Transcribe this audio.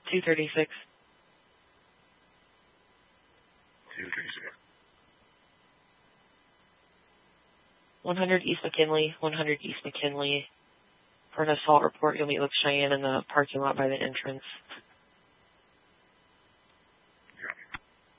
236. 236. 100 East McKinley, 100 East McKinley. For an assault report, you'll meet with Cheyenne in the parking lot by the entrance.